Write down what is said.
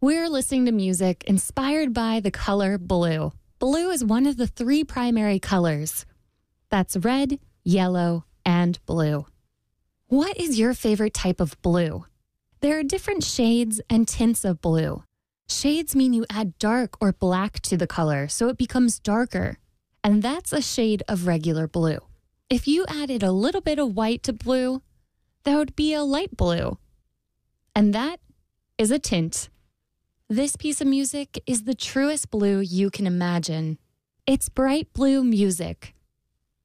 We're listening to music inspired by the color blue. Blue is one of the three primary colors. That's red, yellow, and blue. What is your favorite type of blue? There are different shades and tints of blue. Shades mean you add dark or black to the color, so it becomes darker. And that's a shade of regular blue. If you added a little bit of white to blue, that would be a light blue. And that is a tint. This piece of music is the truest blue you can imagine. It's bright blue music.